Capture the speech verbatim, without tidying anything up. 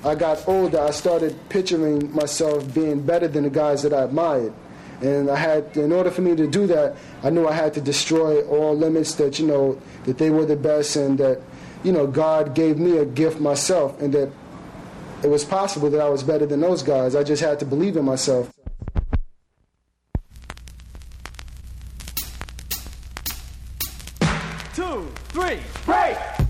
I got older, I started picturing myself being better than the guys that I admired. And I had, in order for me to do that, I knew I had to destroy all limits, that, you know, that they were the best, and that, you know, God gave me a gift myself, and that it was possible that I was better than those guys. I just had to believe in myself. Two, three, break!